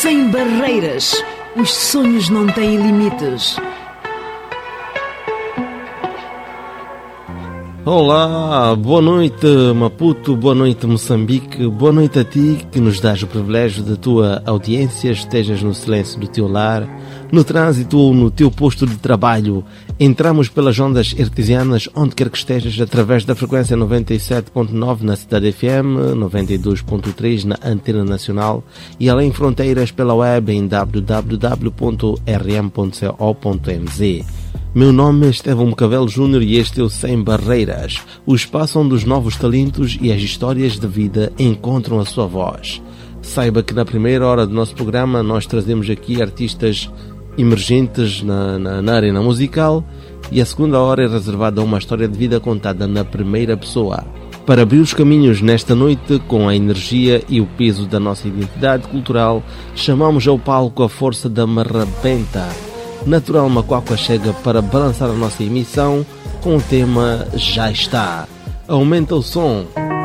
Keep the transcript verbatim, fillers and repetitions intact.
Sem barreiras, os sonhos não têm limites. Olá, boa noite Maputo, boa noite Moçambique, boa noite a ti que nos dás o privilégio da tua audiência, estejas no silêncio do teu lar, no trânsito ou no teu posto de trabalho. Entramos pelas ondas artesianas onde quer que estejas através da frequência noventa e sete ponto nove na Cidade F M, noventa e dois ponto três na Antena Nacional e além fronteiras pela web em w w w ponto r m ponto co ponto m z. Meu nome é Estevão Cabelo Júnior e este é o Sem Barreiras, o espaço onde os novos talentos e as histórias de vida encontram a sua voz. Saiba que na primeira hora do nosso programa nós trazemos aqui artistas emergentes na, na, na arena musical e a segunda hora é reservada a uma história de vida contada na primeira pessoa. Para abrir os caminhos nesta noite com a energia e o peso da nossa identidade cultural, chamamos ao palco a força da Marrabenta. Natural Macuacua chega para balançar a nossa emissão com o tema Já Está. Aumenta o som.